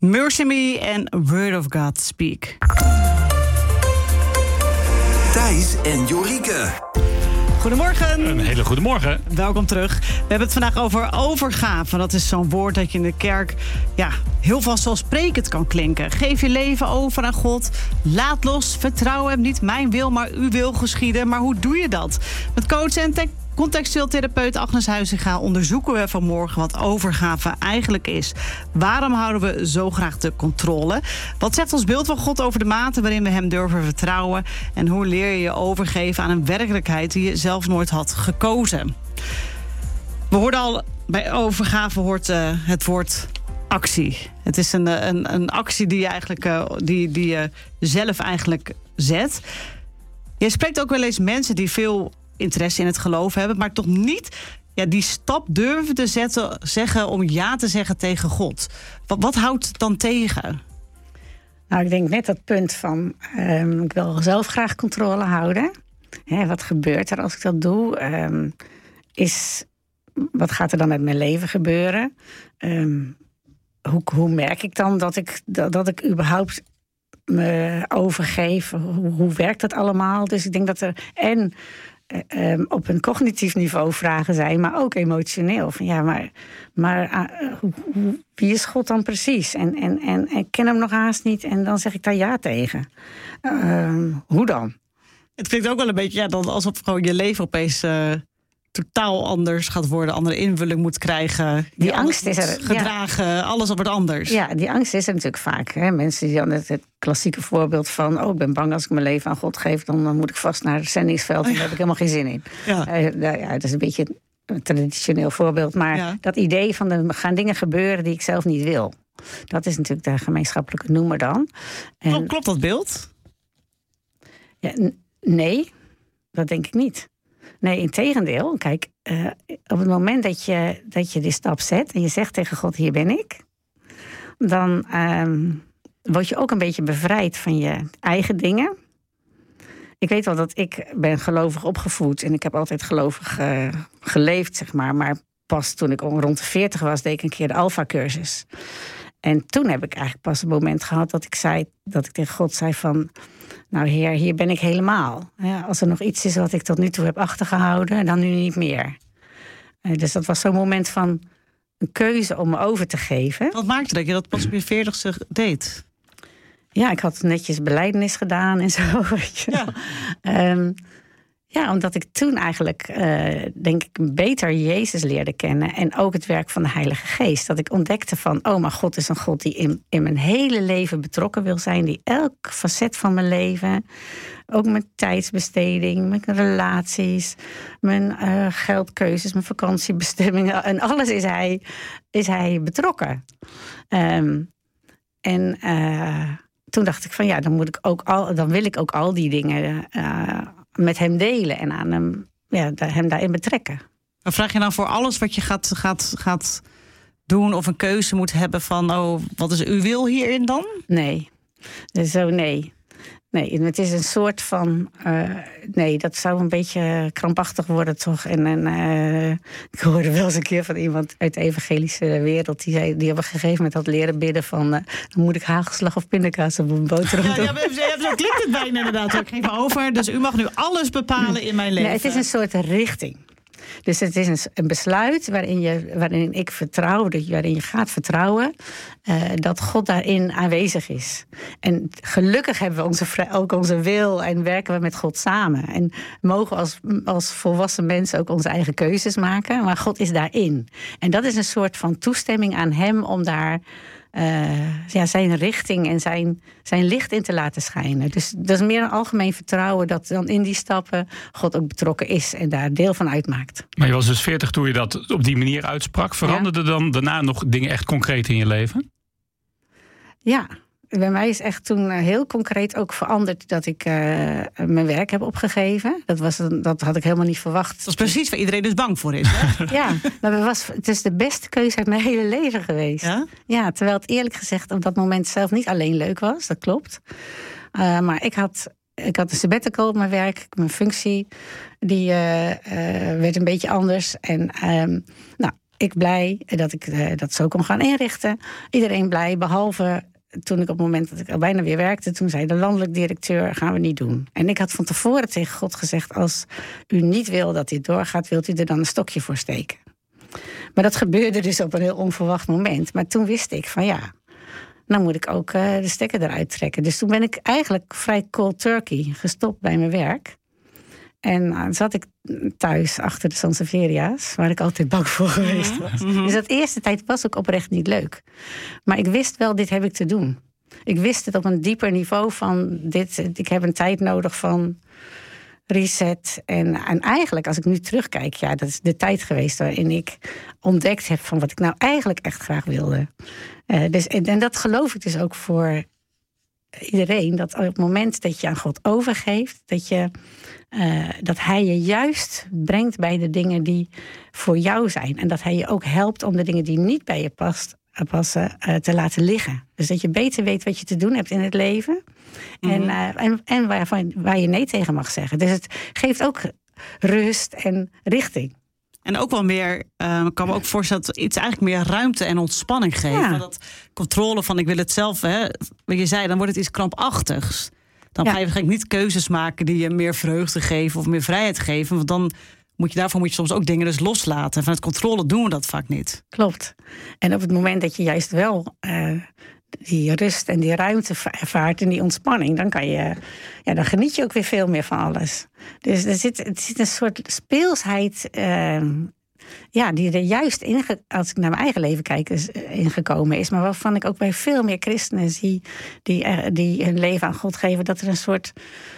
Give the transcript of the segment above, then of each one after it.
Mercy Me en Word of God Speak. Thijs en Jorike. Goedemorgen. Een hele goede morgen. Welkom terug. We hebben het vandaag over overgave. Dat is zo'n woord dat je in de kerk heel vanzelfsprekend kan klinken. Geef je leven over aan God. Laat los. Vertrouw hem. Niet mijn wil, maar uw wil geschieden. Maar hoe doe je dat? Met coach en contextueel therapeut Agnes Huizinga onderzoeken we vanmorgen wat overgave eigenlijk is. Waarom houden we zo graag de controle? Wat zegt ons beeld van God over de mate waarin we hem durven vertrouwen? En hoe leer je je overgeven aan een werkelijkheid die je zelf nooit had gekozen? We hoorden al, bij overgave hoort het woord actie. Het is een actie die je eigenlijk die je zelf eigenlijk zet. Je spreekt ook wel eens mensen die veel interesse in het geloof hebben, maar toch niet die stap durven te zeggen om ja te zeggen tegen God. Wat houdt het dan tegen? Nou, ik denk net dat punt van ik wil zelf graag controle houden. Wat gebeurt er als ik dat doe? Wat gaat er dan met mijn leven gebeuren? Hoe merk ik dan dat ik überhaupt me overgeef? Hoe werkt dat allemaal? Dus ik denk dat er op een cognitief niveau vragen zijn, maar ook emotioneel. Van wie is God dan precies? En ik ken hem nog haast niet en dan zeg ik daar ja tegen. Hoe dan? Het klinkt ook wel een beetje dan alsof gewoon je leven opeens totaal anders gaat worden, andere invulling moet krijgen. Die angst is er. Gedragen, alles wordt anders. Ja, die angst is er natuurlijk vaak. Hè? Mensen die dan het klassieke voorbeeld van ik ben bang als ik mijn leven aan God geef, dan moet ik vast naar het zendingsveld en daar heb ik helemaal geen zin in. Ja. Dat is een beetje een traditioneel voorbeeld. Maar dat idee van er gaan dingen gebeuren die ik zelf niet wil. Dat is natuurlijk de gemeenschappelijke noemer dan. Klopt dat beeld? Ja, nee, dat denk ik niet. Nee, integendeel. Kijk, op het moment dat je die stap zet en je zegt tegen God, hier ben ik, dan word je ook een beetje bevrijd van je eigen dingen. Ik weet wel dat ik ben gelovig opgevoed en ik heb altijd gelovig geleefd, zeg maar. Maar pas toen ik rond de 40 was, deed ik een keer de Alpha-cursus. En toen heb ik eigenlijk pas een moment gehad dat ik tegen God zei van, nou Heer, hier ben ik helemaal. Ja, als er nog iets is wat ik tot nu toe heb achtergehouden, dan nu niet meer. Dus dat was zo'n moment van een keuze om me over te geven. Wat maakte dat je dat pas op je 40ste deed? Ja, ik had netjes belijdenis gedaan en zo. Weet je. Ja, omdat ik toen eigenlijk, denk ik, beter Jezus leerde kennen. En ook het werk van de Heilige Geest. Dat ik ontdekte van, maar God is een God die in mijn hele leven betrokken wil zijn. Die elk facet van mijn leven, ook mijn tijdsbesteding, mijn relaties, mijn geldkeuzes, mijn vakantiebestemmingen. En alles is hij betrokken. Toen dacht ik van, dan wil ik ook al die dingen met hem delen en aan hem daarin betrekken. Maar vraag je dan voor alles wat je gaat doen of een keuze moet hebben van, wat is uw wil hierin dan? Nee. Nee, het is een soort van, dat zou een beetje krampachtig worden toch. Ik hoorde wel eens een keer van iemand uit de evangelische wereld, die zei, die op een gegeven moment had leren bidden van, dan moet ik hagelslag of pindakaas op een boterham doen. Ja, zo klinkt het bijna inderdaad. Ik geef me over, dus u mag nu alles bepalen in mijn leven. Nee, het is een soort richting. Dus het is een besluit waarin ik vertrouw, waarin je gaat vertrouwen dat God daarin aanwezig is. En gelukkig hebben we ook onze wil en werken we met God samen. En mogen als volwassen mensen ook onze eigen keuzes maken. Maar God is daarin. En dat is een soort van toestemming aan hem om daar zijn richting en zijn licht in te laten schijnen. Dus dat is meer een algemeen vertrouwen dat dan in die stappen God ook betrokken is en daar deel van uitmaakt. Maar je was dus 40 toen je dat op die manier uitsprak. Veranderde dan daarna nog dingen echt concreet in je leven? Ja, bij mij is echt toen heel concreet ook veranderd dat ik mijn werk heb opgegeven. Dat had ik helemaal niet verwacht. Dat is precies waar iedereen dus bang voor is. Hè? Ja, maar het is de beste keuze uit mijn hele leven geweest. Ja? Ja, terwijl het eerlijk gezegd op dat moment zelf niet alleen leuk was, dat klopt. Maar ik had een sabbatical op mijn werk, mijn functie, die werd een beetje anders. En Ik blij dat ik dat zo kon gaan inrichten. Iedereen blij, behalve toen ik op het moment dat ik al bijna weer werkte... toen zei de landelijk directeur, gaan we niet doen. En ik had van tevoren tegen God gezegd... als u niet wil dat dit doorgaat, wilt u er dan een stokje voor steken. Maar dat gebeurde dus op een heel onverwacht moment. Maar toen wist ik van dan moet ik ook de stekker eruit trekken. Dus toen ben ik eigenlijk vrij cold turkey gestopt bij mijn werk. En zat ik thuis achter de Sanseveria's, waar ik altijd bang voor geweest was. Dus dat eerste tijd was ook oprecht niet leuk. Maar ik wist wel, dit heb ik te doen. Ik wist het op een dieper niveau van ik heb een tijd nodig van reset. En eigenlijk, als ik nu terugkijk, dat is de tijd geweest waarin ik ontdekt heb van wat ik nou eigenlijk echt graag wilde. En dat geloof ik dus ook voor iedereen, dat op het moment dat je aan God overgeeft, dat hij je juist brengt bij de dingen die voor jou zijn. En dat hij je ook helpt om de dingen die niet bij je passen te laten liggen. Dus dat je beter weet wat je te doen hebt in het leven. En waar je nee tegen mag zeggen. Dus het geeft ook rust en richting. En ook wel meer, ik kan me ook voorstellen... dat iets eigenlijk meer ruimte en ontspanning geeft. Ja. Dat controle van ik wil het zelf, wat je zei, dan wordt het iets krampachtigs. Dan ga je waarschijnlijk niet keuzes maken die je meer vreugde geven... of meer vrijheid geven, want dan moet je soms ook dingen dus loslaten. Vanuit controle doen we dat vaak niet. Klopt. En op het moment dat je juist wel die rust en die ruimte ervaart en die ontspanning... dan geniet je ook weer veel meer van alles. Dus er zit een soort speelsheid die er juist als ik naar mijn eigen leven kijk, ingekomen is. Maar waarvan ik ook bij veel meer christenen zie die hun leven aan God geven, dat er een soort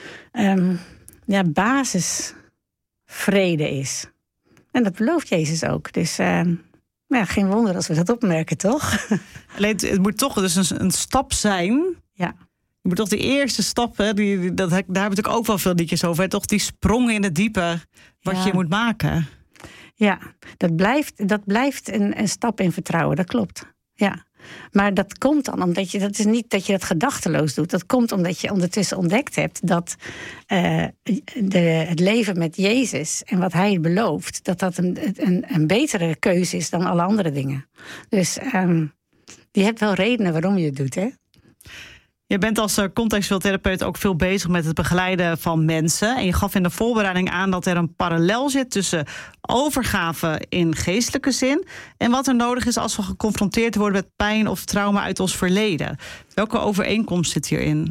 basisvrede is. En dat belooft Jezus ook. Dus geen wonder als we dat opmerken, toch? Alleen het moet toch dus een stap zijn. Ja. Je moet toch die eerste stap, daar heb ik ook wel veel liedjes over. Toch die sprong in het diepe wat je moet maken. Ja, dat blijft een stap in vertrouwen, dat klopt. Ja. Maar dat komt dan omdat dat is niet dat je dat gedachteloos doet. Dat komt omdat je ondertussen ontdekt hebt dat het leven met Jezus en wat hij belooft, dat een betere keuze is dan alle andere dingen. Dus je hebt wel redenen waarom je het doet, hè? Je bent als contextueel therapeut ook veel bezig met het begeleiden van mensen. En je gaf in de voorbereiding aan dat er een parallel zit tussen overgave in geestelijke zin en wat er nodig is als we geconfronteerd worden met pijn of trauma uit ons verleden. Welke overeenkomst zit hierin?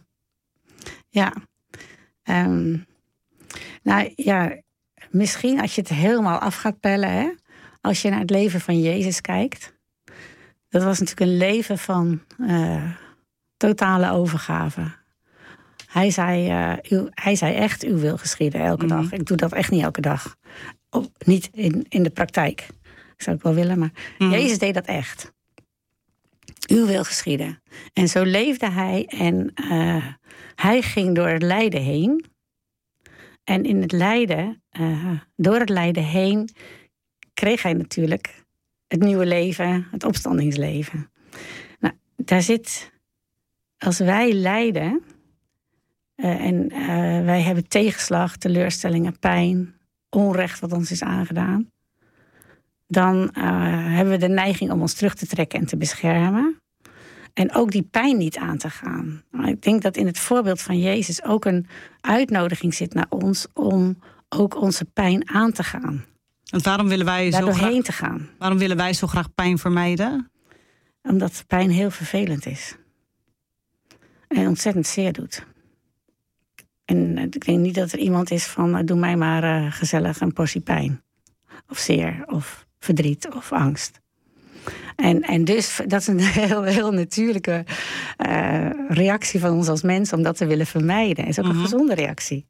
Misschien als je het helemaal af gaat pellen, hè? Als je naar het leven van Jezus kijkt. Dat was natuurlijk een leven van totale overgave. Hij zei echt, uw wil geschieden elke dag. Ik doe dat echt niet elke dag. Niet in de praktijk. Dat zou ik wel willen, maar Jezus deed dat echt. Uw wil geschieden. En zo leefde hij en hij ging door het lijden heen. En in het lijden, door het lijden heen, kreeg hij natuurlijk het nieuwe leven, het opstandingsleven. Nou, daar zit, als wij lijden en wij hebben tegenslag, teleurstellingen, pijn, onrecht wat ons is aangedaan, dan hebben we de neiging om ons terug te trekken en te beschermen. En ook die pijn niet aan te gaan. Maar ik denk dat in het voorbeeld van Jezus ook een uitnodiging zit naar ons om ook onze pijn aan te gaan. En waarom willen wij daar doorheen te gaan? Waarom willen wij zo graag pijn vermijden? Omdat pijn heel vervelend is. En ontzettend zeer doet. En ik denk niet dat er iemand is van doe mij maar gezellig een portie pijn. Of zeer, of verdriet, of angst. En dus, dat is een heel natuurlijke reactie van ons als mensen om dat te willen vermijden. Het is ook een gezonde reactie.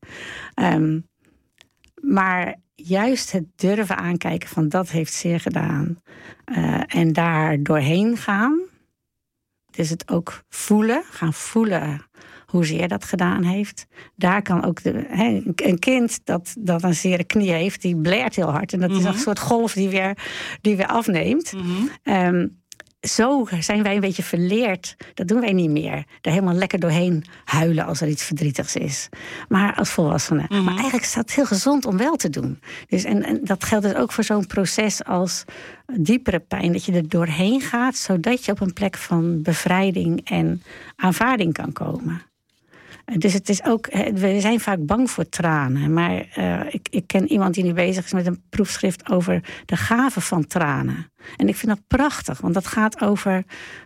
Maar juist het durven aankijken van dat heeft zeer gedaan. En daar doorheen gaan. Dus het ook gaan voelen hoezeer dat gedaan heeft. Daar kan ook een kind dat een zere knie heeft, die blaert heel hard. En dat is een soort golf die weer afneemt. zo zijn wij een beetje verleerd. Dat doen wij niet meer. Er helemaal lekker doorheen huilen als er iets verdrietigs is. Maar als volwassenen. Maar eigenlijk is dat heel gezond om wel te doen. Dus, en dat geldt dus ook voor zo'n proces als diepere pijn. Dat je er doorheen gaat, zodat je op een plek van bevrijding en aanvaarding kan komen. Dus het is ook, we zijn vaak bang voor tranen. Maar ik ken iemand die nu bezig is met een proefschrift over de gave van tranen. En ik vind dat prachtig, want dat gaat over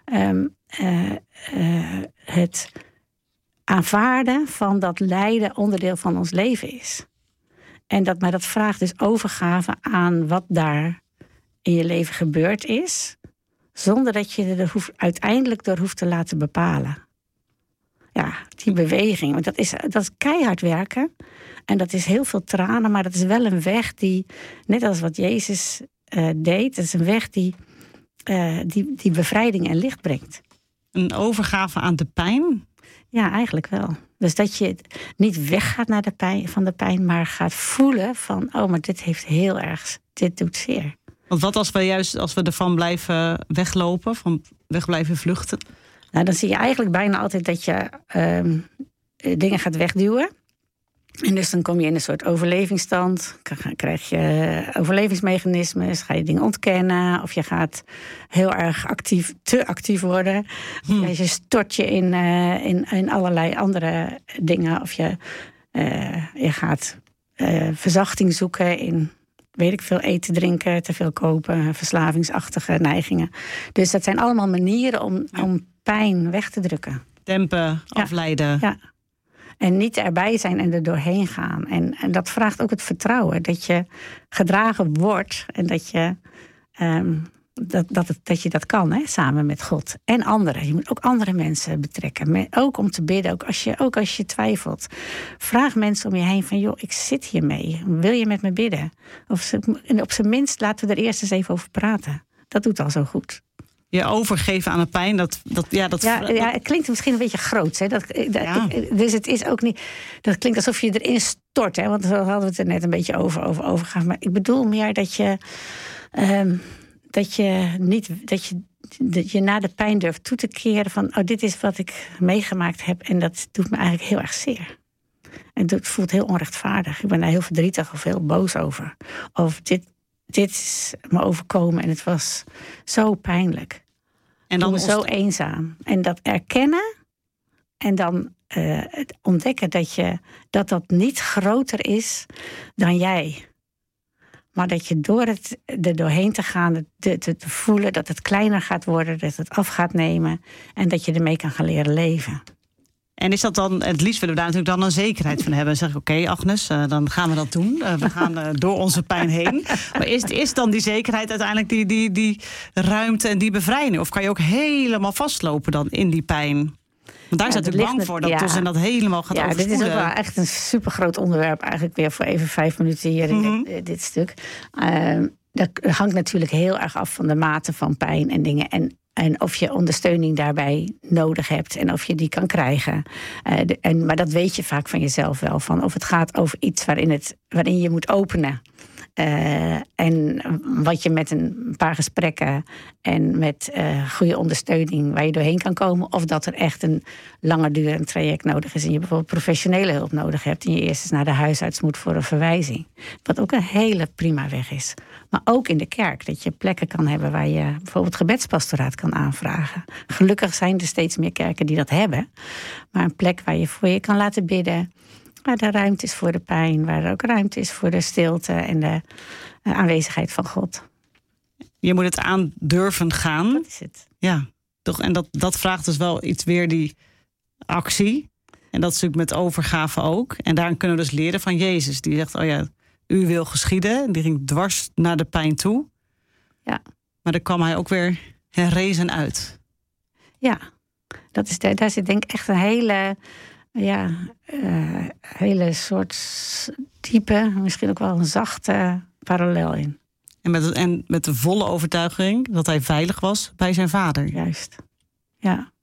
het aanvaarden van dat lijden onderdeel van ons leven is. Maar dat vraagt dus overgave aan wat daar in je leven gebeurd is, zonder dat je er uiteindelijk door hoeft te laten bepalen. Ja, die beweging. Want dat is keihard werken. En dat is heel veel tranen. Maar dat is wel een weg die, net als wat Jezus deed, dat is een weg die bevrijding en licht brengt. Een overgave aan de pijn? Ja, eigenlijk wel. Dus dat je niet weggaat naar van de pijn, maar gaat voelen van, maar dit doet zeer. Want wat als we ervan blijven weglopen, van weg blijven vluchten? Nou, dan zie je eigenlijk bijna altijd dat je dingen gaat wegduwen. En dus dan kom je in een soort overlevingsstand. Krijg je overlevingsmechanismes, ga je dingen ontkennen. Of je gaat heel erg te actief worden. Je stort je in allerlei andere dingen. Of je gaat verzachting zoeken in, weet ik veel, eten, drinken, te veel kopen, verslavingsachtige neigingen. Dus dat zijn allemaal manieren om pijn weg te drukken. Dempen, afleiden. Ja. En niet erbij zijn en er doorheen gaan. En dat vraagt ook het vertrouwen. Dat je gedragen wordt. En dat je dat kan, hè, samen met God. En anderen. Je moet ook andere mensen betrekken. Ook om te bidden. Ook als je twijfelt. Vraag mensen om je heen van, joh, ik zit hiermee. Wil je met me bidden? Op zijn minst laten we er eerst eens even over praten. Dat doet al zo goed. Je overgeven aan de pijn, het klinkt misschien een beetje groots. Hè? Dus het is ook niet. Dat klinkt alsof je erin stort. Hè? Want we hadden het er net een beetje over overgaan. Maar ik bedoel meer dat je naar de pijn durft toe te keren van, dit is wat ik meegemaakt heb en dat doet me eigenlijk heel erg zeer. En het voelt heel onrechtvaardig. Ik ben daar heel verdrietig of heel boos over. Of dit is me overkomen en het was zo pijnlijk. En dan zo eenzaam. En dat erkennen en dan ontdekken dat niet groter is dan jij. Maar dat je door er doorheen te gaan, te voelen dat het kleiner gaat worden, dat het af gaat nemen en dat je ermee kan gaan leren leven. En is dat dan, het liefst willen we daar natuurlijk dan een zekerheid van hebben. Dan zeg ik, oké, Agnes, dan gaan we dat doen. We gaan door onze pijn heen. Maar is dan die zekerheid uiteindelijk die ruimte en die bevrijding? Of kan je ook helemaal vastlopen dan in die pijn? Want daar is natuurlijk bang voor dat Tos en dat helemaal gaat overspoelen. Dit is ook wel echt een supergroot onderwerp. Eigenlijk weer voor even 5 minuten hier in dit stuk. Dat hangt natuurlijk heel erg af van de mate van pijn en dingen. En of je ondersteuning daarbij nodig hebt en of je die kan krijgen. Maar dat weet je vaak van jezelf wel. Of het gaat over iets waarin je moet openen. En wat je met een paar gesprekken en met goede ondersteuning waar je doorheen kan komen. Of dat er echt een langer durend traject nodig is en je bijvoorbeeld professionele hulp nodig hebt. En je eerst eens naar de huisarts moet voor een verwijzing. Wat ook een hele prima weg is. Maar ook in de kerk, dat je plekken kan hebben waar je bijvoorbeeld gebedspastoraat kan aanvragen. Gelukkig zijn er steeds meer kerken die dat hebben. Maar een plek waar je voor je kan laten bidden. Waar er ruimte is voor de pijn, waar er ook ruimte is voor de stilte en de aanwezigheid van God. Je moet het aan durven gaan. Dat is het. Ja, toch? En dat vraagt dus wel iets weer die actie. En dat is natuurlijk met overgave ook. En daarin kunnen we dus leren van Jezus. Die zegt, u wil geschieden. Die ging dwars naar de pijn toe. Ja. Maar daar kwam hij ook weer herrezen uit. Ja, daar zit denk ik echt een hele soort diepe, misschien ook wel een zachte parallel in. En met de volle overtuiging dat hij veilig was bij zijn vader. Juist, ja.